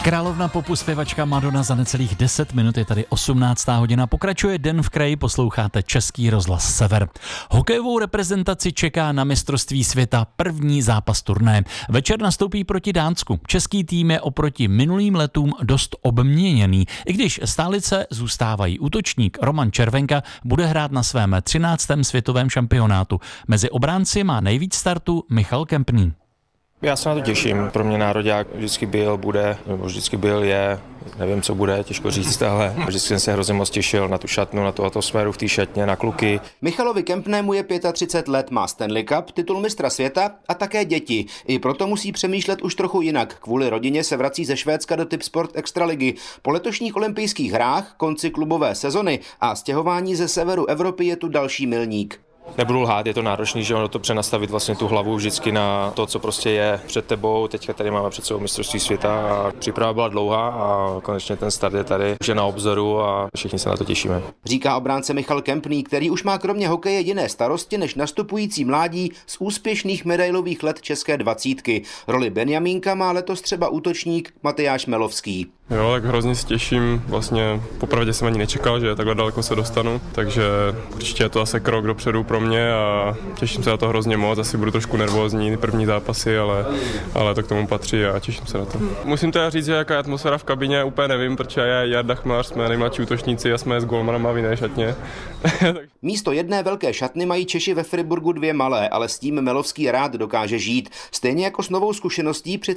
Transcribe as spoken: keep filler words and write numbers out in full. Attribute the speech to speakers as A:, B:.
A: Královna popu zpěvačka Madonna za necelých deset minut, je tady osmnáctá hodina. Pokračuje Den v kraji, posloucháte Český rozhlas Sever. Hokejovou reprezentaci čeká na mistrovství světa první zápas turnaje. Večer nastoupí proti Dánsku. Český tým je oproti minulým letům dost obměněný. I když stálice zůstávají, útočník Roman Červenka bude hrát na svém třináctém světovém šampionátu. Mezi obránci má nejvíc startů Michal Kempný.
B: Já se na to těším. Pro mě nároďák vždycky byl, bude, nebo vždycky byl, je, nevím, co bude, těžko říct, ale vždycky jsem se hrozně moc těšil na tu šatnu, na tu atmosféru v té šatně, na kluky.
C: Michalovi Kempnému je třicet pět let, má Stanley Cup, titul mistra světa a také děti. I proto musí přemýšlet už trochu jinak. Kvůli rodině se vrací ze Švédska do Tipsport Extraligy. Po letošních olympijských hrách, konci klubové sezony a stěhování ze severu Evropy je tu další milník.
B: Nebudu lhát, je to náročný, že ono to přenastavit vlastně tu hlavu vždycky na to, co prostě je před tebou. Teďka tady máme před sebou mistrovství světa a příprava byla dlouhá a konečně ten start je tady, že na obzoru a všichni se na to těšíme.
C: Říká obránce Michal Kempný, který už má kromě hokeje jiné starosti než nastupující mládí z úspěšných medailových let české dvacítky. Roli Benjamínka má letos třeba útočník Matyáš Melovský.
D: Jo, tak hrozně se těším, vlastně popravdě jsem ani nečekal, že takhle daleko se dostanu, takže určitě je to asi krok dopředu pro mě a těším se na to hrozně moc, asi budu trošku nervózní, první zápasy, ale, ale to k tomu patří a těším se na to. Musím teda říct, že jaká je atmosféra v kabině, úplně nevím, protože já Jarda Chmelař, jsme nejmladší útočníci a jsme s golmanama v jiné šatně.
C: Místo jedné velké šatny mají Češi ve Friburgu dvě malé, ale s tím Melovský rád dokáže žít. Stejně jako s novou zkušeností při